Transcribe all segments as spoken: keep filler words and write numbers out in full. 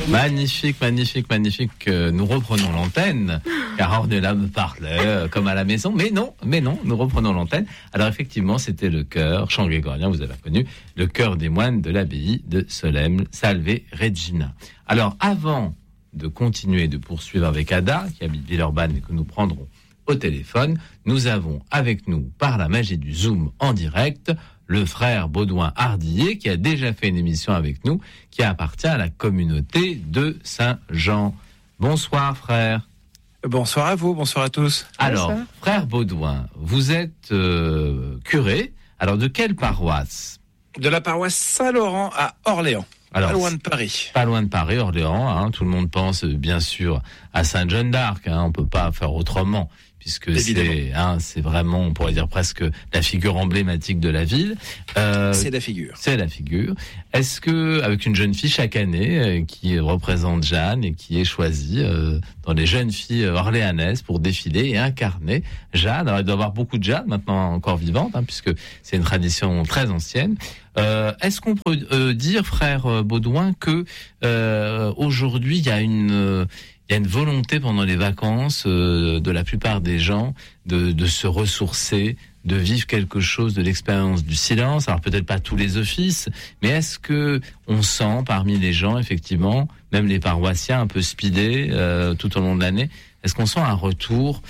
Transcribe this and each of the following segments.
Magnifique, magnifique, magnifique. Nous reprenons l'antenne, car Ornella me parlait comme à la maison. Mais non, mais non, nous reprenons l'antenne. Alors effectivement, c'était le chœur, chant grégorien, vous avez reconnu, le chœur des moines de l'abbaye de Solesmes, Salve Regina. Alors avant de continuer, de poursuivre avec Ada, qui habite Villeurbanne et que nous prendrons au téléphone, nous avons avec nous, par la magie du Zoom en direct, le frère Baudouin Hardillet, qui a déjà fait une émission avec nous, qui appartient à la communauté de Saint-Jean. Bonsoir, frère. Bonsoir à vous, bonsoir à tous. Alors, bonsoir. Frère Baudouin, vous êtes euh, curé. Alors, de quelle paroisse ? De la paroisse Saint-Laurent à Orléans. Alors, pas loin de Paris. Pas loin de Paris, Orléans. Hein, tout le monde pense, bien sûr, à Sainte-Jeanne d'Arc. Hein, on ne peut pas faire autrement, puisque c'est, hein, c'est vraiment, on pourrait dire presque la figure emblématique de la ville. Euh, c'est la figure. C'est la figure. Est-ce que, avec une jeune fille chaque année euh, qui représente Jeanne et qui est choisie euh, dans les jeunes filles orléanaises pour défiler et incarner Jeanne, alors il doit y avoir beaucoup de Jeanne maintenant encore vivantes, hein, puisque c'est une tradition très ancienne. Euh, est-ce qu'on peut euh, dire, frère Baudouin, que euh, aujourd'hui il y a une euh, il y a une volonté pendant les vacances euh, de la plupart des gens de, de se ressourcer, de vivre quelque chose de l'expérience du silence. Alors peut-être pas tous les offices, mais est-ce que on sent parmi les gens, effectivement, même les paroissiens un peu speedés euh, tout au long de l'année, est-ce qu'on sent un retour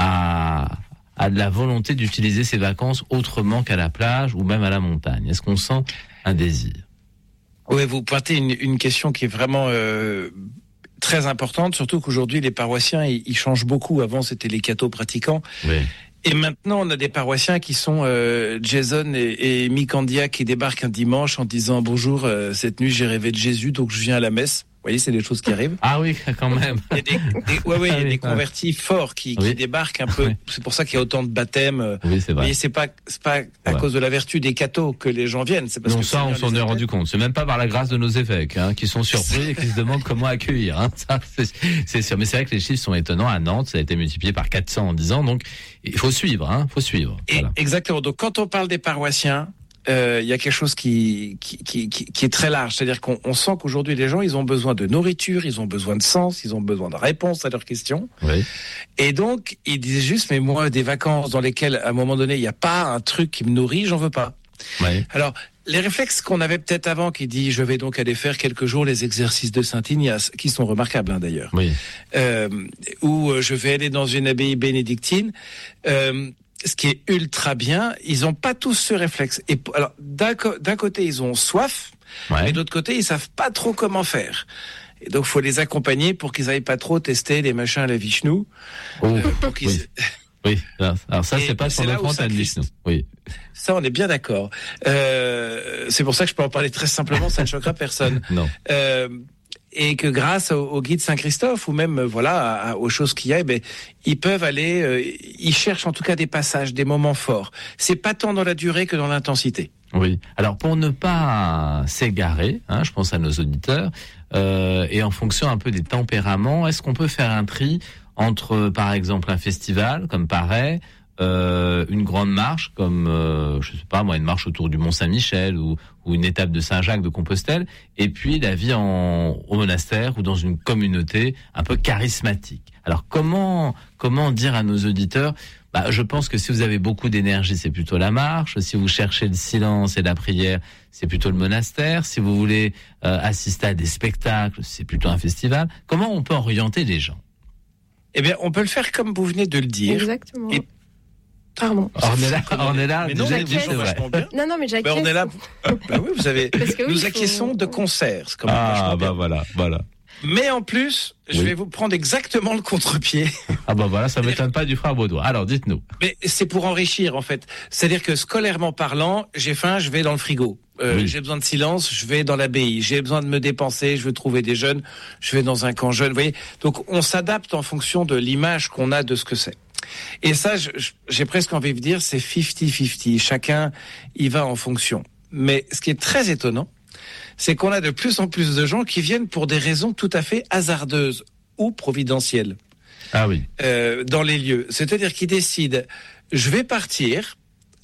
à à de la volonté d'utiliser ces vacances autrement qu'à la plage ou même à la montagne? Est-ce qu'on sent un désir? Oui, vous pointez une, une question qui est vraiment euh, très importante, surtout qu'aujourd'hui les paroissiens ils, ils changent beaucoup. Avant c'était les cathos pratiquants. Oui. Et maintenant, on a des paroissiens qui sont euh, Jason et, et Micandia qui débarquent un dimanche en disant « Bonjour, euh, cette nuit j'ai rêvé de Jésus, donc je viens à la messe ». Vous voyez, c'est des choses qui arrivent. Ah oui, quand même. Il y a des, des, ouais, ouais, il y a Ah oui, des convertis forts qui, qui oui. débarquent un peu. Oui. C'est pour ça qu'il y a autant de baptêmes. Oui, c'est vrai. Mais c'est pas, c'est pas à Ouais. cause de la vertu des cathos que les gens viennent. C'est parce Non, que ça, on s'en est rendu compte. C'est même pas par la grâce de nos évêques, hein, qui sont surpris et qui se demandent comment accueillir. Hein. Ça, c'est, c'est sûr. Mais c'est vrai que les chiffres sont étonnants. À Nantes, ça a été multiplié par quatre cents en dix ans. Donc, il faut suivre. Hein, faut suivre. Et Voilà. exactement. Donc, quand on parle des paroissiens, euh, il y a quelque chose qui, qui, qui, qui, qui est très large. C'est-à-dire qu'on on sent qu'aujourd'hui, les gens, ils ont besoin de nourriture, ils ont besoin de sens, ils ont besoin de réponses à leurs questions. Oui. Et donc, ils disaient juste, mais moi, des vacances dans lesquelles, à un moment donné, il n'y a pas un truc qui me nourrit, j'en veux pas. Oui. Alors, les réflexes qu'on avait peut-être avant, qui dit, je vais donc aller faire quelques jours les exercices de Saint Ignace, qui sont remarquables, hein, d'ailleurs. Oui. Euh, ou euh, je vais aller dans une abbaye bénédictine, euh, ce qui est ultra bien. Ils n'ont pas tous ce réflexe. Et alors, d'un, co- d'un côté, ils ont soif, Ouais. mais de l'autre côté, ils savent pas trop comment faire. Et donc, faut les accompagner pour qu'ils aillent pas trop tester les machins à la Vishnu. Oh, euh, pour qu'ils... oui. Oui. Alors ça, Et c'est pas sur c'est là notre où antenne, Saint-Christ- Vishnu. Oui. Ça, on est bien d'accord. Euh, c'est pour ça que je peux en parler très simplement, ça ne choquera personne. Non. Euh, et que grâce au, au guide Saint-Christophe ou même euh, voilà à, à, aux choses qu'il y a, eh ben, ils peuvent aller, euh, ils cherchent en tout cas des passages, des moments forts. C'est pas tant dans la durée que dans l'intensité. Oui. Alors pour ne pas s'égarer, hein, je pense à nos auditeurs, euh, et en fonction un peu des tempéraments, est-ce qu'on peut faire un tri entre, par exemple, un festival comme Paray, euh, une grande marche comme, euh, je sais pas moi, une marche autour du Mont Saint-Michel ou, ou une étape de Saint-Jacques de Compostelle, et puis la vie en, au monastère ou dans une communauté un peu charismatique. Alors comment comment dire à nos auditeurs? Bah, je pense que si vous avez beaucoup d'énergie, c'est plutôt la marche. Si vous cherchez le silence et la prière, c'est plutôt le monastère. Si vous voulez euh, assister à des spectacles, c'est plutôt un festival. Comment on peut orienter les gens? Eh bien, on peut le faire comme vous venez de le dire. Exactement. Et- Pardon. Ornella, Ornella, Mais non, déjà, mais oui, les c'est gens vrai. vachement bien. Non, non, mais Ben, j'acquiesce. on est là. Ben oui, vous avez. Parce que oui, nous il faut- acquiesçons de concert. C'est quand même Ah, vachement bien. bah voilà, voilà. Mais en plus, je Oui. vais vous prendre exactement le contre-pied. Ah bah voilà, ça m'étonne pas du frère Baudouin. Alors, dites-nous. Mais c'est pour enrichir, en fait. C'est-à-dire que scolairement parlant, j'ai faim, je vais dans le frigo. Euh, Oui. J'ai besoin de silence, je vais dans l'abbaye. J'ai besoin de me dépenser, je veux trouver des jeunes, je vais dans un camp jeune. Vous voyez, donc on s'adapte en fonction de l'image qu'on a de ce que c'est. Et ça, je- je- j'ai presque envie de dire, c'est cinquante cinquante. Chacun y va en fonction. Mais ce qui est très étonnant, c'est qu'on a de plus en plus de gens qui viennent pour des raisons tout à fait hasardeuses ou providentielles Ah oui. euh, dans les lieux. C'est-à-dire qu'ils décident, je vais partir,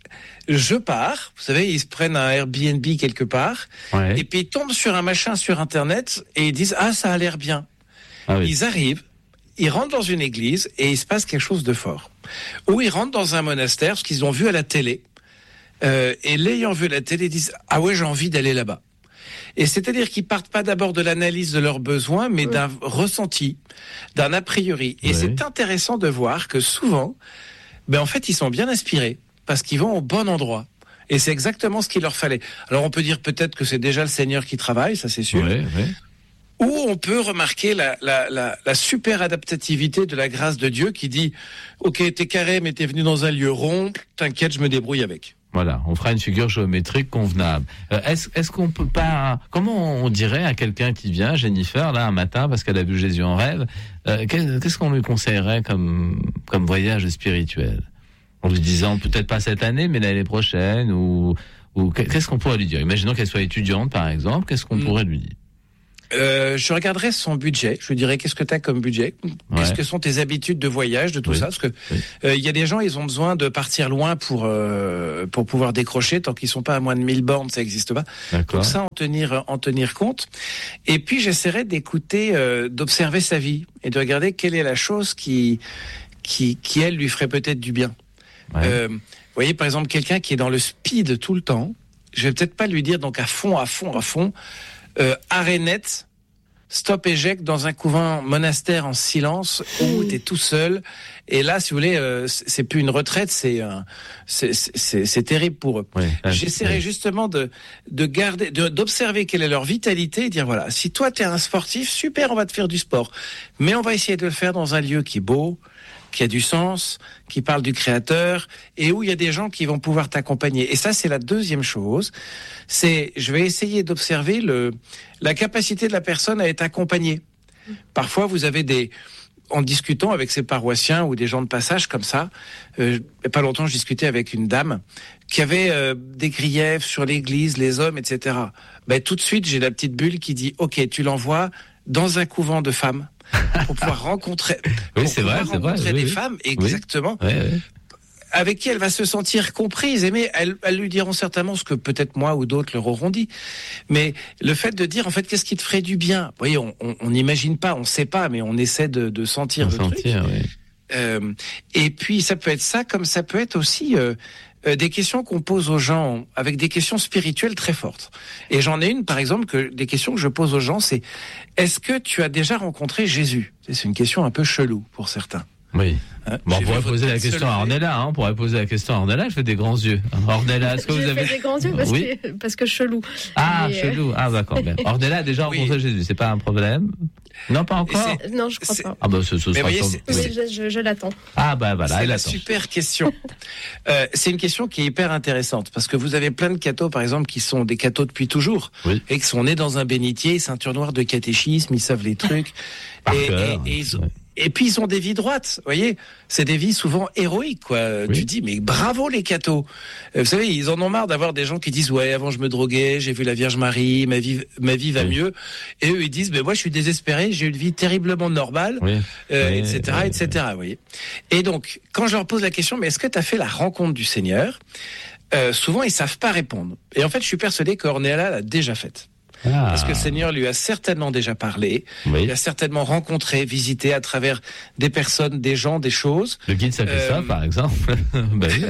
je pars. Vous savez, ils se prennent un Airbnb quelque part, Ouais. et puis ils tombent sur un machin sur Internet et ils disent ah ça a l'air bien. Ah oui. Ils arrivent, ils rentrent dans une église et il se passe quelque chose de fort. Ou ils rentrent dans un monastère, ce qu'ils ont vu à la télé, euh, et l'ayant vu à la télé, ils disent ah ouais j'ai envie d'aller là-bas. Et c'est-à-dire qu'ils partent pas d'abord de l'analyse de leurs besoins, mais d'un ressenti, d'un a priori. Et Ouais. c'est intéressant de voir que souvent, ben en fait, ils sont bien inspirés parce qu'ils vont au bon endroit. Et c'est exactement ce qu'il leur fallait. Alors on peut dire peut-être que c'est déjà le Seigneur qui travaille, ça c'est sûr. Ouais, ouais. Ou on peut remarquer la, la, la, la super adaptativité de la grâce de Dieu qui dit « Ok, t'es carré, mais t'es venu dans un lieu rond, t'inquiète, je me débrouille avec. » Voilà, on fera une figure géométrique convenable. Euh, est-ce, est-ce qu'on peut pas... Comment on dirait à quelqu'un qui vient, Jennifer, là, un matin, parce qu'elle a vu Jésus en rêve, euh, qu'est-ce qu'on lui conseillerait comme, comme voyage spirituel ? En lui disant, peut-être pas cette année, mais l'année prochaine, ou, ou qu'est-ce qu'on pourrait lui dire ? Imaginons qu'elle soit étudiante, par exemple, qu'est-ce qu'on mmh. pourrait lui dire ? Euh, je regarderais son budget. Je lui dirais qu'est-ce que tu as comme budget, qu'est-ce ouais. que sont tes habitudes de voyage, de tout oui. ça, parce que il oui. euh, y a des gens, ils ont besoin de partir loin pour euh, pour pouvoir décrocher. Tant qu'ils sont pas à moins de mille bornes, ça n'existe pas. D'accord. Donc ça, en tenir en tenir compte. Et puis j'essaierai d'écouter, euh, d'observer sa vie et de regarder quelle est la chose qui qui qui elle lui ferait peut-être du bien. Ouais. Euh, vous voyez, par exemple, quelqu'un qui est dans le speed tout le temps. Je vais peut-être pas lui dire donc à fond, à fond, à fond. Euh, arrêt net, stop éjecte dans un couvent monastère en silence où t'es tout seul. Et là, si vous voulez, euh, c'est plus une retraite, c'est euh, c'est, c'est c'est terrible pour eux. Oui, là, J'essaierai oui. justement de de garder, de, d'observer quelle est leur vitalité et dire voilà, si toi t'es un sportif, super, on va te faire du sport, mais on va essayer de le faire dans un lieu qui est beau, qui a du sens, qui parle du Créateur, et où il y a des gens qui vont pouvoir t'accompagner. Et ça, c'est la deuxième chose. C'est, je vais essayer d'observer le, la capacité de la personne à être accompagnée. Parfois, vous avez des, en discutant avec ses paroissiens ou des gens de passage comme ça, euh, il n'y a pas longtemps, je discutais avec une dame qui avait euh, des griefs sur l'Église, les hommes, et cetera. Ben, tout de suite, j'ai la petite bulle qui dit, ok, tu l'envoies dans un couvent de femmes. Pour pouvoir rencontrer, oui, pour c'est pouvoir vrai, rencontrer c'est vrai, des oui, femmes, oui. exactement, oui. Ouais, ouais. avec qui elle va se sentir comprise, aimée. Elles, elles lui diront certainement ce que peut-être moi ou d'autres leur auront dit. Mais le fait de dire, en fait, qu'est-ce qui te ferait du bien ? Vous voyez, on n'imagine pas, on ne sait pas, mais on essaie de, de sentir on le sentir, truc. Oui. Euh, et puis, ça peut être ça, comme ça peut être aussi... Euh, Euh, des questions qu'on pose aux gens avec des questions spirituelles très fortes. Et j'en ai une, par exemple, que des questions que je pose aux gens, c'est est-ce que tu as déjà rencontré Jésus ? C'est une question un peu chelou pour certains. Oui. Hein, bon, on pourrait poser la question à Ornella. Hein, on pourrait poser la question à Ornella. Je fais des grands yeux. Ornella, est-ce que vous avez fait des grands yeux parce, oui que, parce que chelou. Ah, Mais chelou. Ah, d'accord. Ben, Ornella a déjà rencontré oui. Jésus. C'est pas un problème. Non, pas encore. Non, je crois pas. Ah bah ce, ce sera voyez, sans... oui, je, je, je l'attends. Ah bah voilà, c'est elle la attend. Super question. euh, c'est une question qui est hyper intéressante parce que vous avez plein de cathos, par exemple, qui sont des cathos depuis toujours oui. et qui sont nés dans un bénitier, ceinture noire de catéchisme, ils savent les trucs. Par et, cœur, et, et, ils, ouais. et puis ils ont des vies droites, vous voyez. C'est des vies souvent héroïques, quoi. Oui. Tu dis, mais bravo les cathos. Vous savez, ils en ont marre d'avoir des gens qui disent, ouais, avant je me droguais, j'ai vu la Vierge Marie, ma vie, ma vie va oui. mieux. Et eux, ils disent, mais moi je suis désespéré, j'ai une vie terriblement normale, oui. euh, oui, et cetera, oui, et cetera. Oui. Vous voyez. Et donc, quand je leur pose la question, mais est-ce que tu as fait la rencontre du Seigneur ? euh, Souvent, ils savent pas répondre. Et en fait, je suis persuadé qu'Ornella l'a déjà faite. Ah. Parce que le Seigneur lui a certainement déjà parlé, oui. il a certainement rencontré, visité à travers des personnes, des gens, des choses. Le guide s'appelle euh... ça, par exemple. bah, oui.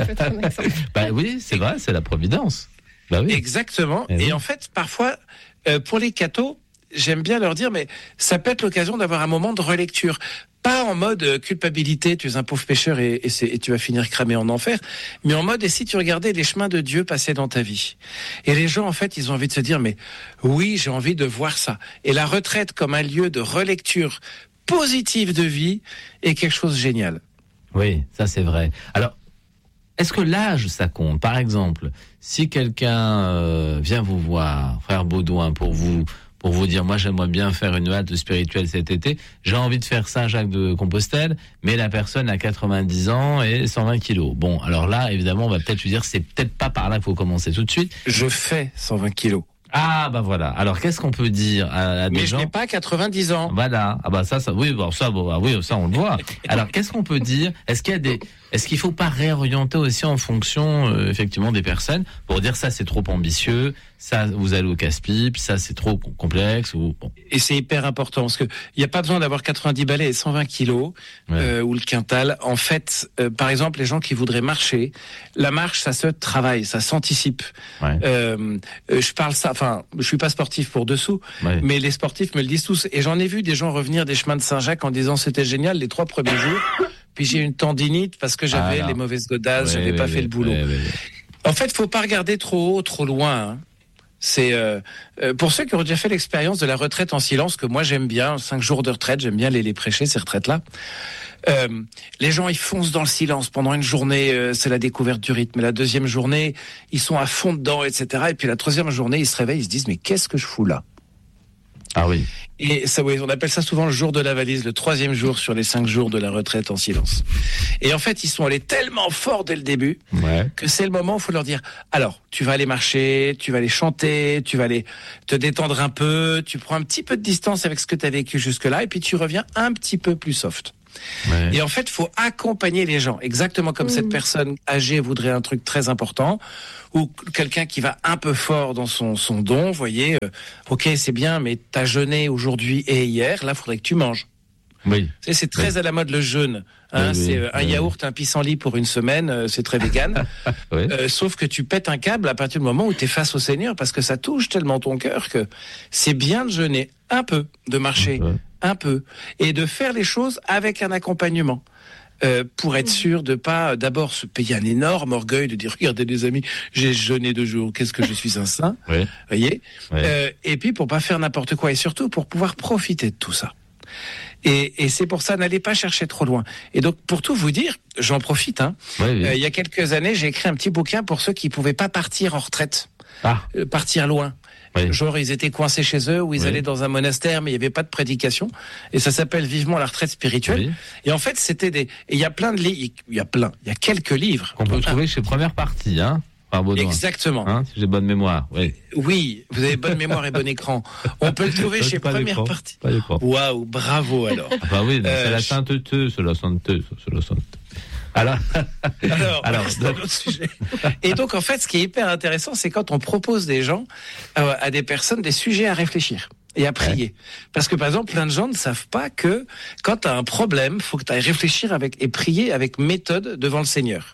bah oui, c'est vrai, c'est la providence. Bah oui. Exactement. Et, Et oui. en fait, parfois, euh, pour les cathos, j'aime bien leur dire, mais ça peut être l'occasion d'avoir un moment de relecture. Pas en mode euh, culpabilité, tu es un pauvre pécheur et, et, c'est, et tu vas finir cramé en enfer, mais en mode, et si tu regardais les chemins de Dieu passer dans ta vie ? Et les gens, en fait, ils ont envie de se dire, mais oui, j'ai envie de voir ça. Et la retraite comme un lieu de relecture positive de vie est quelque chose de génial. Oui, ça c'est vrai. Alors, est-ce que l'âge, ça compte ? Par exemple, si quelqu'un euh, vient vous voir, frère Baudouin, pour vous... pour vous dire, moi j'aimerais bien faire une halte spirituelle cet été, j'ai envie de faire Saint-Jacques-de-Compostelle, mais la personne a quatre-vingt-dix ans et cent vingt kilos. Bon, alors là, évidemment, on va peut-être lui dire, c'est peut-être pas par là qu'il faut commencer tout de suite. Je fais cent vingt kilos. Ah bah voilà. Alors qu'est-ce qu'on peut dire à, à des Mais gens? je n'ai pas quatre-vingt-dix ans. Voilà. Ah bah ça, ça, oui, bon, ça, bon, ah oui, ça on le voit. Alors qu'est-ce qu'on peut dire? Est-ce qu'il y a des, est-ce qu'il faut pas réorienter aussi en fonction euh, effectivement des personnes pour dire ça c'est trop ambitieux, ça vous allez au casse-pipe, ça c'est trop complexe ou bon. Et c'est hyper important parce que il y a pas besoin d'avoir quatre-vingt-dix balais et cent vingt kilos Ouais. euh, ou le quintal. En fait, euh, par exemple, les gens qui voudraient marcher, la marche, ça se travaille, ça s'anticipe. Ouais. Euh, euh, je parle ça. Enfin, je suis pas sportif pour dessous, Ouais. mais les sportifs me le disent tous. Et j'en ai vu des gens revenir des chemins de Saint-Jacques en disant c'était génial les trois premiers jours. Puis j'ai une tendinite parce que j'avais Ah, là. les mauvaises godasses, Ouais, j'avais ouais, pas ouais, fait le boulot. ouais, ouais, ouais. En fait, faut pas regarder trop haut, trop loin. Hein. C'est euh, euh, pour ceux qui ont déjà fait l'expérience de la retraite en silence, que moi j'aime bien, cinq jours de retraite, j'aime bien les, les prêcher ces retraites-là. Euh, les gens ils foncent dans le silence pendant une journée, euh, c'est la découverte du rythme. La deuxième journée, ils sont à fond dedans, et cetera. Et puis la troisième journée, ils se réveillent, ils se disent mais qu'est-ce que je fous là? Ah oui. Et ça, oui, on appelle ça souvent le jour de la valise, le troisième jour sur les cinq jours de la retraite en silence. Et en fait, ils sont allés tellement fort dès le début Ouais. que c'est le moment où il faut leur dire, alors, tu vas aller marcher, tu vas aller chanter, tu vas aller te détendre un peu, tu prends un petit peu de distance avec ce que tu as vécu jusque-là, et puis tu reviens un petit peu plus soft. Ouais. Et en fait, il faut accompagner les gens, exactement comme Mmh. cette personne âgée voudrait un truc très important, ou quelqu'un qui va un peu fort dans son, son don, vous voyez, euh, ok, c'est bien, mais t'as jeûné aujourd'hui et hier, là, il faudrait que tu manges. Oui. Vous savez, c'est très à la mode le jeûne. Hein, Oui, oui, c'est euh, un oui. yaourt, un pissenlit pour une semaine, euh, c'est très vegan. Ouais. Euh, sauf que tu pètes un câble à partir du moment où tu es face au Seigneur, parce que ça touche tellement ton cœur que c'est bien de jeûner un peu, de marcher Ouais. un peu, et de faire les choses avec un accompagnement. Euh, pour être sûr de pas euh, d'abord se payer un énorme orgueil de dire regardez les amis, j'ai jeûné deux jours, qu'est-ce que je suis un saint, Ouais. voyez. Ouais. Euh, et puis pour pas faire n'importe quoi, et surtout pour pouvoir profiter de tout ça. Et, et c'est pour ça, n'allez pas chercher trop loin. Et donc, pour tout vous dire, j'en profite. Hein, Ouais, oui. euh, il y a quelques années, j'ai écrit un petit bouquin pour ceux qui pouvaient pas partir en retraite, Ah. euh, partir loin. Oui. Genre, ils étaient coincés chez eux ou ils Oui. allaient dans un monastère, mais il n'y avait pas de prédication. Et ça s'appelle Vivement la retraite spirituelle. Oui. Et en fait, c'était des. Et il y a plein de livres. Il y a plein. Il y a quelques livres. Qu'on peut Ah, trouver chez Première Partie, hein, par Baudouin. exactement. Hein, si j'ai bonne mémoire. Oui. Oui, vous avez bonne mémoire et bon écran. On peut le trouver chez Pas Première d'écran. Partie. Pas d'écran. Waouh, bravo alors. Bah oui, Euh, c'est la je- sainteté, c'est la sainteté, c'est la sainteté. Alors, Alors, Alors, c'est un autre sujet. Et donc, en fait, ce qui est hyper intéressant, c'est quand on propose des gens, euh, à des personnes, des sujets à réfléchir et à prier. Parce que, par exemple, plein de gens ne savent pas que quand tu as un problème, faut que tu ailles réfléchir avec, et prier avec méthode devant le Seigneur.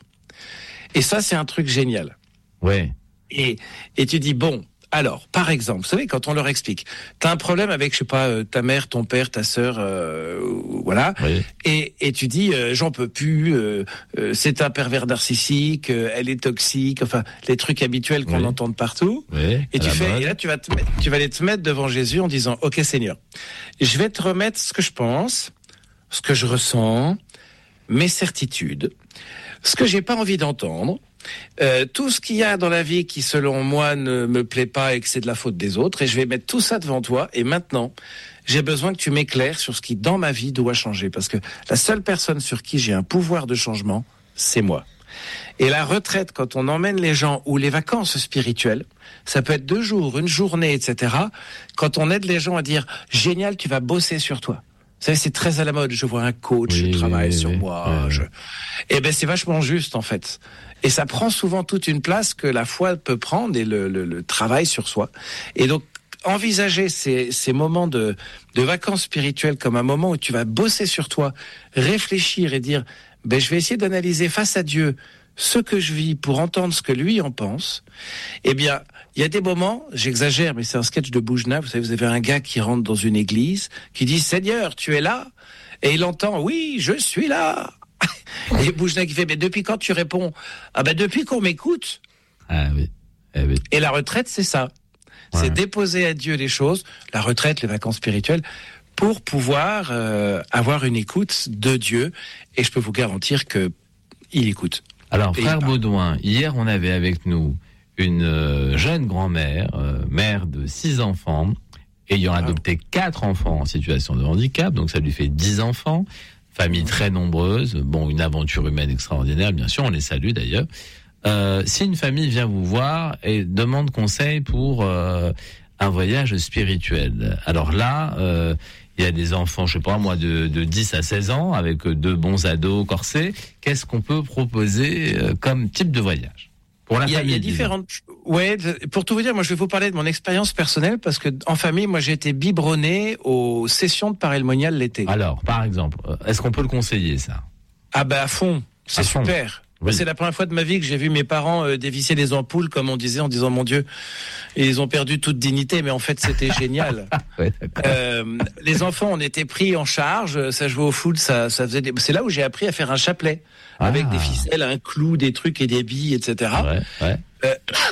Et ça, c'est un truc génial. ouais. Et, et tu dis, bon, alors, par exemple, vous savez, quand on leur explique, tu as un problème avec, je sais pas, euh, ta mère, ton père, ta sœur, euh, voilà, Oui. et, et tu dis, euh, j'en peux plus, euh, euh, c'est un pervers narcissique, euh, elle est toxique, enfin, les trucs habituels qu'on Oui. entend de partout. Oui. Et à tu la fais, mode. et là, tu vas te, mettre- tu vas aller te mettre devant Jésus en disant, OK, Seigneur, je vais te remettre ce que je pense, ce que je ressens, mes certitudes, ce que j'ai pas envie d'entendre, euh, tout ce qu'il y a dans la vie qui, selon moi, ne me plaît pas et que c'est de la faute des autres, et je vais mettre tout ça devant toi. Et maintenant, j'ai besoin que tu m'éclaires sur ce qui, dans ma vie, doit changer, parce que la seule personne sur qui j'ai un pouvoir de changement, c'est moi. Et la retraite, quand on emmène les gens, ou les vacances spirituelles, ça peut être deux jours, une journée, et cetera. Quand on aide les gens à dire « Génial, tu vas bosser sur toi ». Vous savez, c'est très à la mode. Je vois un coach, Oui, je travaille oui, sur oui, moi. oui. Je... Eh ben, c'est vachement juste, en fait. Et ça prend souvent toute une place que la foi peut prendre et le, le, le travail sur soi. Et donc, envisager ces, ces moments de, de vacances spirituelles comme un moment où tu vas bosser sur toi, réfléchir et dire, ben, je vais essayer d'analyser face à Dieu ce que je vis pour entendre ce que lui en pense. Eh bien, il y a des moments, j'exagère, mais c'est un sketch de Boujna, vous savez, vous avez un gars qui rentre dans une église, qui dit, Seigneur, tu es là? Et il entend, oui, je suis là. Et Boujna qui fait, mais depuis quand tu réponds? Ah ben, depuis qu'on m'écoute. Ah oui. Eh oui. Et la retraite, c'est ça. Ouais. C'est déposer à Dieu les choses, la retraite, les vacances spirituelles, pour pouvoir euh, avoir une écoute de Dieu. Et je peux vous garantir que il écoute. Alors, Et frère il parle. Baudouin, hier, on avait avec nous une euh, jeune grand-mère, euh, mère de six enfants, ayant Ah. adopté quatre enfants en situation de handicap, donc ça lui fait dix enfants, famille très nombreuse, bon, une aventure humaine extraordinaire, bien sûr, on les salue d'ailleurs. Euh, si une famille vient vous voir et demande conseil pour euh, un voyage spirituel, alors là, euh, il y a des enfants, je sais pas moi, de, de dix à seize ans, avec deux bons ados corsés. Qu'est-ce qu'on peut proposer euh, comme type de voyage pour la il y a, famille? Il y a différentes. Ouais, pour tout vous dire, moi je vais vous parler de mon expérience personnelle parce que en famille, moi j'ai été biberonné aux sessions de parémonial l'été. Alors, par exemple, est-ce qu'on peut le conseiller ça? Ah bah à fond, c'est à fond. super. Oui. C'est la première fois de ma vie que j'ai vu mes parents euh, dévisser des ampoules, comme on disait, en disant mon Dieu, et ils ont perdu toute dignité, mais en fait c'était génial. Ouais, euh, les enfants, on était pris en charge, ça jouait au foot, ça, ça faisait. Des... C'est là où j'ai appris à faire un chapelet ah. avec des ficelles, un clou, des trucs et des billes, et cetera. Ouais, ouais. Euh,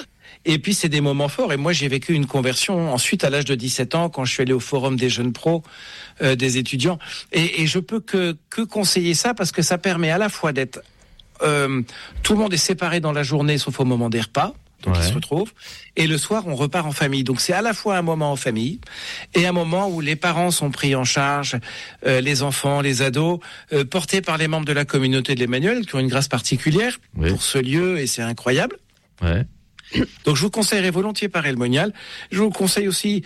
et puis c'est des moments forts. Et moi j'ai vécu une conversion ensuite à l'âge de dix-sept ans quand je suis allé au forum des jeunes pros, euh, des étudiants. Et, et je peux que que conseiller ça parce que ça permet à la fois d'être Euh, tout le monde est séparé dans la journée sauf au moment des repas, donc ouais. ils se retrouvent, et le soir on repart en famille, donc c'est à la fois un moment en famille et un moment où les parents sont pris en charge, euh, les enfants, les ados, euh, portés par les membres de la communauté de l'Emmanuel qui ont une grâce particulière oui. pour ce lieu, et c'est incroyable. Ouais. Donc je vous conseillerais volontiers Paray-le-Monial. Je vous conseille aussi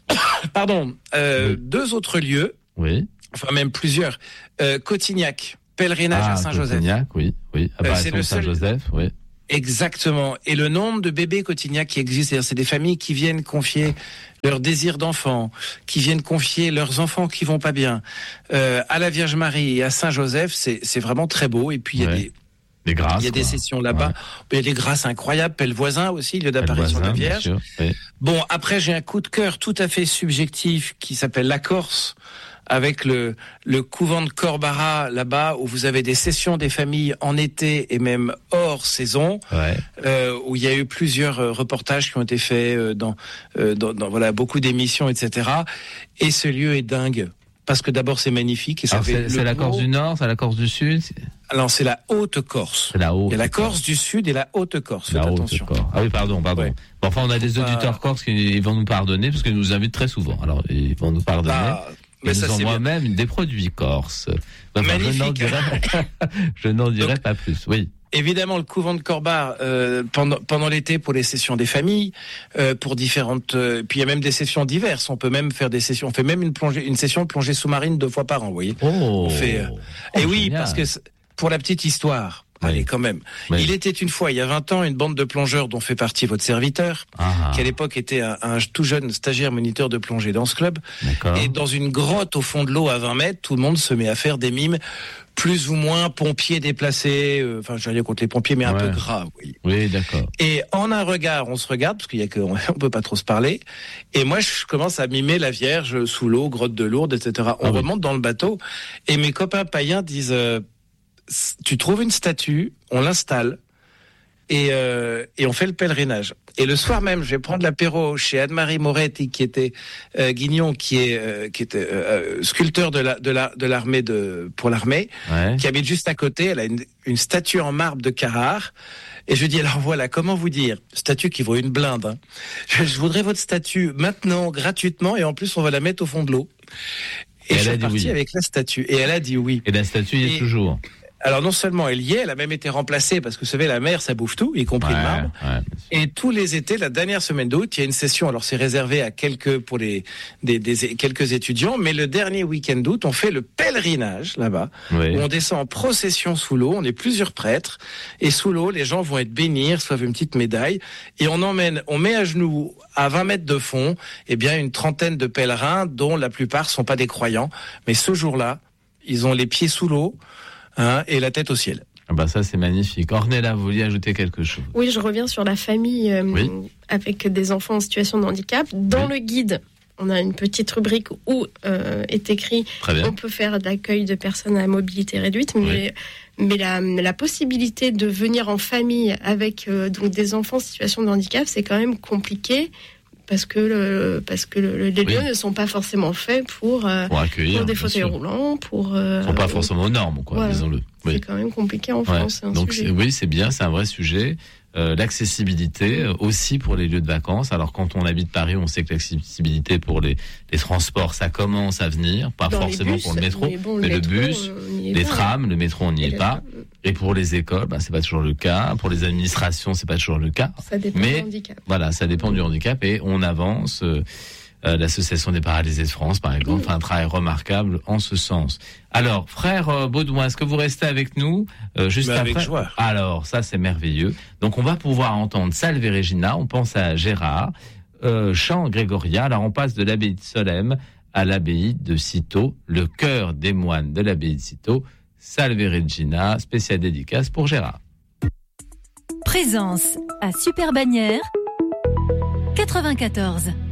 pardon euh, oui. deux autres lieux, oui. enfin même plusieurs, euh, Cotignac, pèlerinage ah, à Saint-Joseph. Cotignac, oui, oui. Euh, c'est le seul... Saint-Joseph, oui. Exactement. Et le nombre de bébés Cotignac qui existent, c'est-à-dire c'est des familles qui viennent confier leur désir d'enfant, qui viennent confier leurs enfants qui vont pas bien euh, à la Vierge Marie et à Saint-Joseph, c'est, c'est vraiment très beau. Et puis il y a ouais. des Des grâces, il y a des quoi. sessions là-bas. Ouais. Il y a des grâces incroyables. Pelle-Voisin aussi, lieu d'apparition de la Vierge. Oui. Bon, après, j'ai un coup de cœur tout à fait subjectif qui s'appelle la Corse, avec le, le couvent de Corbara là-bas, où vous avez des sessions des familles en été et même hors saison, ouais. euh, où il y a eu plusieurs euh, reportages qui ont été faits euh, dans, euh, dans, dans voilà beaucoup d'émissions, et cetera. Et ce lieu est dingue. Parce que d'abord c'est magnifique et ça Alors fait c'est, c'est la Corse du Nord, c'est la Corse du Sud. Alors c'est la Haute-Corse. C'est la Haute. Il y a la Corse du Sud et la Haute-Corse. Faites la attention. Haute-Corse. Ah oui, pardon, pardon. Ouais. Bon, enfin, on a des auditeurs euh... corses qui ils vont nous pardonner parce qu'ils nous invitent très souvent. Alors ils vont nous pardonner. Ah, mais ils ça, nous envoient même des produits corses. Enfin, magnifique. Je n'en dirai, je n'en dirai Donc, pas plus. Oui. Évidemment, le couvent de Corbar euh, pendant pendant l'été pour les sessions des familles, euh, pour différentes. Euh, puis il y a même des sessions diverses. On peut même faire des sessions. On fait même une plongée, une session de plongée sous-marine deux fois par an. Vous voyez. Oh. On fait. Euh, oh, et oui, génial. parce que pour la petite histoire. Oui. Allez, quand même. Oui. Il était une fois, il y a vingt ans, une bande de plongeurs dont fait partie votre serviteur, ah. qui à l'époque était un, un tout jeune stagiaire moniteur de plongée dans ce club. D'accord. Et dans une grotte au fond de l'eau à vingt mètres, tout le monde se met à faire des mimes plus ou moins pompiers déplacés, euh, enfin je vais dire contre les pompiers, mais un ouais. peu gras. Oui, oui d'accord. Et en un regard, on se regarde, parce qu'il y a que, on, on peut pas trop se parler, et moi je commence à mimer la Vierge sous l'eau, grotte de Lourdes, et cetera. On ah, remonte oui. dans le bateau, et mes copains païens disent, euh, tu trouves une statue, on l'installe, et, euh, et on fait le pèlerinage. Et le soir même, je vais prendre l'apéro chez Anne-Marie Moretti, qui était euh, Guignon, qui est euh, qui était euh, sculpteur de la de la de l'armée de pour l'armée, ouais. qui habite juste à côté. Elle a une, une statue en marbre de Carrare. Et je dis alors voilà, comment vous dire, statue qui vaut une blinde. Hein. Je, je voudrais votre statue maintenant gratuitement, et en plus on va la mettre au fond de l'eau. Et, et je suis parti oui. avec la statue. Et elle a dit oui. Et la statue y est et, toujours. Alors non seulement elle y est, elle a même été remplacée parce que vous savez la mer ça bouffe tout, y compris ouais, le marbre. Ouais, et tous les étés, la dernière semaine d'août, il y a une session. Alors c'est réservé à quelques pour les des, des quelques étudiants, mais le dernier week-end d'août, on fait le pèlerinage là-bas, oui. où on descend en procession sous l'eau. On est plusieurs prêtres et sous l'eau, les gens vont être bénis, reçoivent une petite médaille et on emmène, on met à genoux à vingt mètres de fond, eh bien une trentaine de pèlerins dont la plupart sont pas des croyants, mais ce jour-là, ils ont les pieds sous l'eau. Hein, et la tête au ciel. Ah bah ça c'est magnifique. Ornella, vous vouliez ajouter quelque chose? Oui, je reviens sur la famille euh, oui. avec des enfants en situation de handicap. Dans oui. le guide, on a une petite rubrique où euh, est écrit on peut faire d'accueil de personnes à mobilité réduite, mais, oui. mais la, la possibilité de venir en famille avec euh, donc des enfants en situation de handicap, c'est quand même compliqué. Parce que, le, parce que le, les lieux oui. ne sont pas forcément faits pour, euh, pour, accueillir, pour des fauteuils roulants, pour... Euh, Ils ne sont pas forcément aux normes, quoi, voilà. disons-le. Oui. C'est quand même compliqué en ouais. France. C'est un Donc sujet. C'est, oui, c'est bien, c'est un vrai sujet. Euh, l'accessibilité euh, aussi pour les lieux de vacances. Alors quand on habite Paris, on sait que l'accessibilité pour les, les transports, ça commence à venir, pas Dans forcément bus, pour le métro, mais, bon, mais le, le métro, bus, les pas, trams, le métro, on n'y est pas. Et pour les écoles, ben, c'est pas toujours le cas. Pour les administrations, c'est pas toujours le cas. Ça dépend Mais, du handicap. Voilà, ça dépend du handicap et on avance. Euh, euh, L'Association des paralysés de France, par exemple, mmh. fait un travail remarquable en ce sens. Alors, frère euh, Baudouin, est-ce que vous restez avec nous euh, juste Mais après? Avec joie. Alors, ça c'est merveilleux. Donc, on va pouvoir entendre Salve Regina. On pense à Gérard, euh, chant grégorien. Alors, on passe de l'abbaye de Solesmes à l'abbaye de Cîteaux, le chœur des moines de l'abbaye de Cîteaux. Salve Regina, spéciale dédicace pour Gérard. Présence à Super Bagnères quatre-vingt-quatorze.